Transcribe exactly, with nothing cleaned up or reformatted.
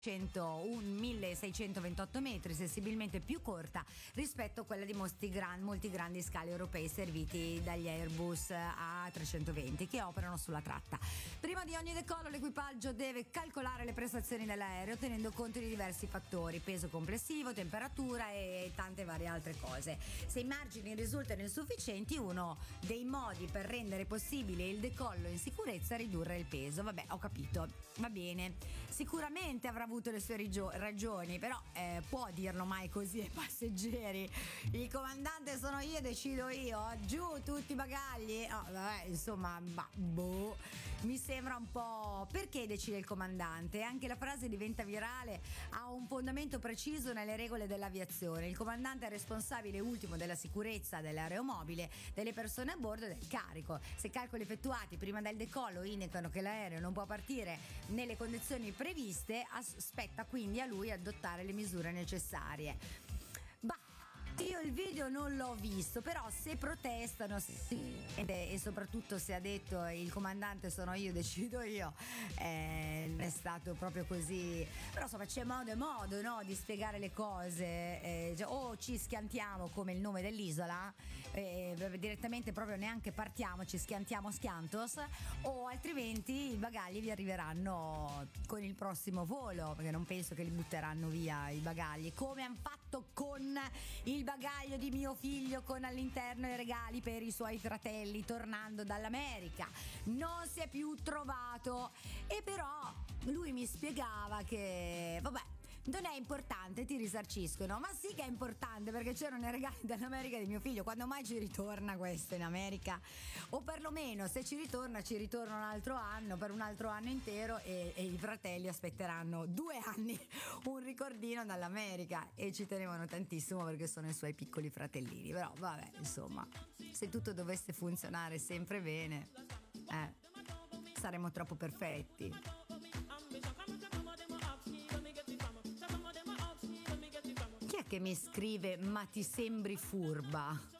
un milleseicentroventotto metri, sensibilmente più corta rispetto a quella di molti, gran, molti grandi scali europei serviti dagli Airbus A trecentoventi che operano sulla tratta. Prima di ogni decollo l'equipaggio deve calcolare le prestazioni dell'aereo tenendo conto di diversi fattori: peso complessivo, temperatura e tante varie altre cose. Se i margini risultano insufficienti, uno dei modi per rendere possibile il decollo in sicurezza è ridurre il peso. Vabbè, ho capito, va bene, sicuramente avrà avuto le sue rigio- ragioni, però eh, può dirlo mai così ai passeggeri? Il comandante sono io, decido io, giù tutti i bagagli. Oh, vabbè, insomma, bah, boh, mi sembra un po'. Perché decide il comandante? Anche la frase diventa virale, ha un fondamento preciso nelle regole dell'aviazione. Il comandante è responsabile ultimo della sicurezza dell'aeromobile, delle persone a bordo e del carico. Se calcoli effettuati prima del decollo indicano che l'aereo non può partire nelle condizioni previste, spetta quindi a lui adottare le misure necessarie. Bah, io il video non l'ho visto, però se protestano sì, e soprattutto se ha detto il comandante sono io, decido io, eh, è stato proprio così. Però insomma c'è modo e modo, no, di spiegare le cose, eh, cioè, o ci schiantiamo come il nome dell'isola, eh, direttamente proprio neanche partiamo, ci schiantiamo schiantos, o altrimenti i bagagli vi arriveranno con il prossimo volo, perché non penso che li butteranno via i bagagli come hanno fatto con il bagaglio di mio figlio con all'interno i regali per i suoi fratelli tornando dall'America. Non si è più trovato, e però lui mi spiegava che vabbè, non è importante, ti risarciscono. Ma sì che è importante, perché c'erano i regali dall'America di mio figlio. Quando mai ci ritorna questo in America? O perlomeno se ci ritorna, ci ritorna un altro anno, per un altro anno intero, e, e i fratelli aspetteranno due anni un ricordino dall'America, e ci tenevano tantissimo perché sono i suoi piccoli fratellini. Però vabbè, insomma, se tutto dovesse funzionare sempre bene, eh, saremmo troppo perfetti. Chi è che mi scrive ma ti sembri furba?